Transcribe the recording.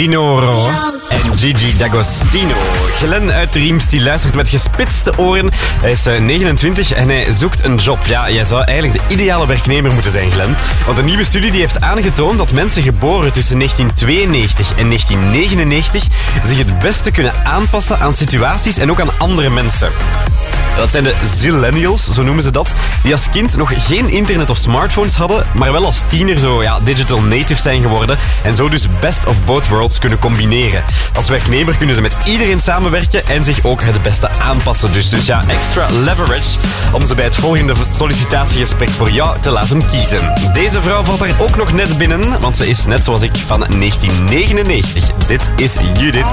Dinoro en Gigi D'Agostino. Glenn uit Riems die luistert met gespitste oren. Hij is 29 en hij zoekt een job. Ja, jij zou eigenlijk de ideale werknemer moeten zijn, Glenn. Want een nieuwe studie die heeft aangetoond dat mensen geboren tussen 1992 en 1999 zich het beste kunnen aanpassen aan situaties en ook aan andere mensen. Dat zijn de zillennials, zo noemen ze dat, die als kind nog geen internet of smartphones hadden, maar wel als tiener zo digital native zijn geworden en zo dus best of both worlds kunnen combineren. Als werknemer kunnen ze met iedereen samenwerken en zich ook het beste aanpassen. Dus ja, extra leverage om ze bij het volgende sollicitatiegesprek voor jou te laten kiezen. Deze vrouw valt daar ook nog net binnen, want ze is net zoals ik van 1999. Dit is Judith.